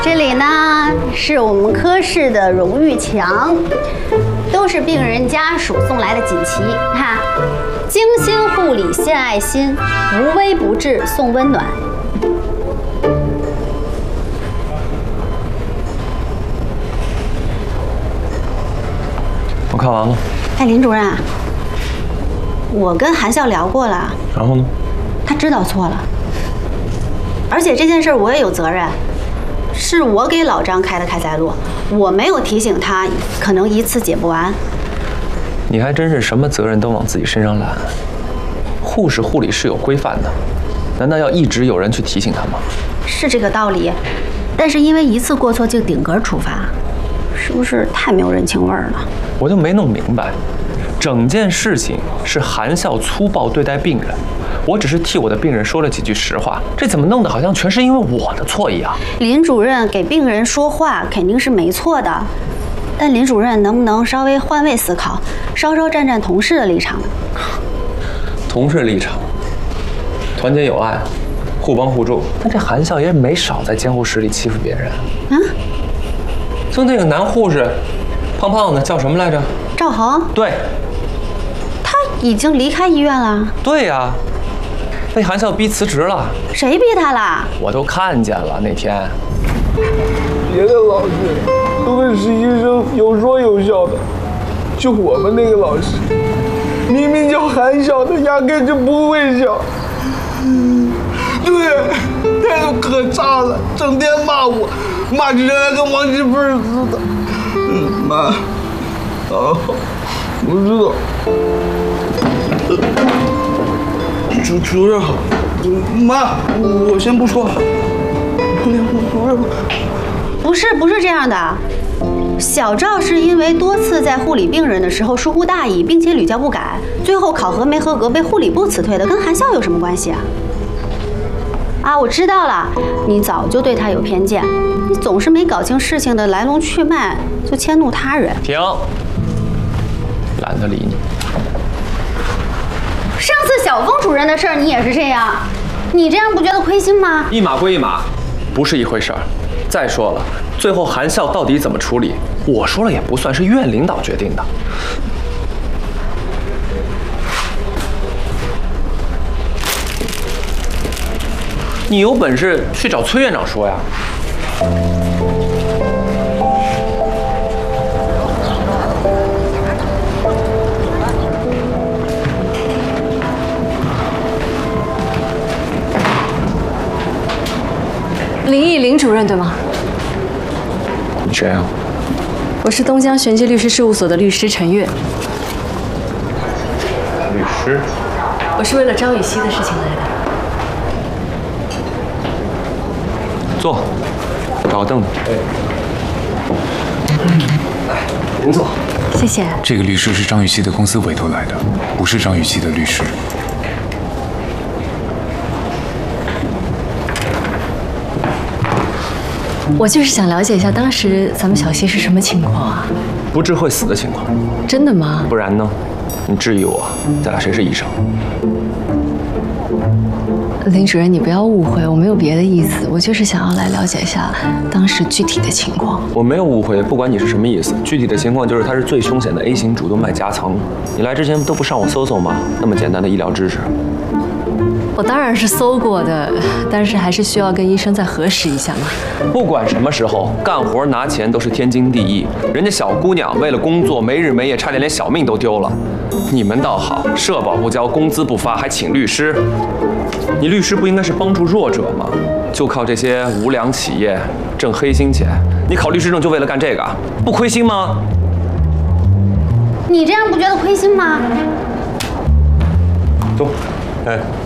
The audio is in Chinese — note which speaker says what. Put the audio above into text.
Speaker 1: 这里呢是我们科室的荣誉墙，都是病人家属送来的锦旗。看，精心护理献爱心，无微不至送温暖。
Speaker 2: 我看完了。
Speaker 1: 哎，林主任，我跟韩笑聊过了。
Speaker 2: 然后呢？
Speaker 1: 他知道错了，而且这件事我也有责任。是我给老张开的开塞露，我没有提醒他，可能一次解不完。
Speaker 2: 你还真是什么责任都往自己身上揽。护士护理是有规范的，难道要一直有人去提醒他吗？
Speaker 1: 是这个道理，但是因为一次过错就顶格处罚，是不是太没有人情味儿了？
Speaker 2: 我就没弄明白，整件事情是韩笑粗暴对待病人。我只是替我的病人说了几句实话，这怎么弄得好像全是因为我的错一样？
Speaker 1: 林主任给病人说话肯定是没错的，但林主任能不能稍微换位思考，稍稍站站同事的立场呢？
Speaker 2: 同事立场，团结友爱，互帮互助。但这韩笑也没少在监护室里欺负别人。
Speaker 1: 啊？
Speaker 2: 就那个男护士，胖胖的，叫什么来着？
Speaker 1: 赵恒。对。他已经离开医院了。
Speaker 2: 对呀。被韩笑逼辞职了。
Speaker 1: 谁逼他了？
Speaker 2: 我都看见了那天。
Speaker 3: 别的老师都跟实习生有说有笑的，就我们那个老师，明明叫韩笑，他压根就不会笑。对，态度可差了，整天骂我，骂起人来跟王金凤似的。妈，啊，我知道。主任好，妈，我先不说，不连主任。
Speaker 1: 不是这样的，小赵是因为多次在护理病人的时候疏忽大意，并且屡教不改，最后考核没合格，被护理部辞退的，跟韩笑有什么关系啊？啊，我知道了，你早就对他有偏见，你总是没搞清事情的来龙去脉就迁怒他人。
Speaker 2: 停，懒得理你。
Speaker 1: 上次小峰主任的事儿，你也是这样，你这样不觉得亏心吗？
Speaker 2: 一码归一码，不是一回事儿。再说了，最后韩笑到底怎么处理，我说了也不算，是院领导决定的。你有本事去找崔院长说呀。
Speaker 4: 林毅林主任对吗？
Speaker 2: 你谁啊？
Speaker 4: 我是东江玄机律师事务所的律师陈月。
Speaker 2: 律师？
Speaker 4: 我是为了张雨绮的事情来的。
Speaker 2: 坐，找个凳子。
Speaker 5: 来，您坐。
Speaker 4: 谢谢。
Speaker 6: 这个律师是张雨绮的公司委托来的，不是张雨绮的律师。
Speaker 4: 我就是想了解一下当时咱们小溪是什么情况啊？
Speaker 2: 不治会死的情况。
Speaker 4: 真的吗？
Speaker 2: 不然呢？你质疑我，咱俩谁是医生？
Speaker 4: 林主任，你不要误会，我没有别的意思，我就是想要来了解一下当时具体的情况。
Speaker 2: 我没有误会，不管你是什么意思，具体的情况就是他是最凶险的 A 型主动脉夹层。你来之前都不上网搜搜吗？那么简单的医疗知识。
Speaker 4: 我当然是搜过的，但是还是需要跟医生再核实一下嘛。
Speaker 2: 不管什么时候干活拿钱都是天经地义，人家小姑娘为了工作没日没夜，差点连小命都丢了。你们倒好，社保不交，工资不发，还请律师。你律师不应该是帮助弱者吗？就靠这些无良企业挣黑心钱，你考律师证就为了干这个，不亏心吗？
Speaker 1: 你这样不觉得亏心吗？
Speaker 2: 走，哎。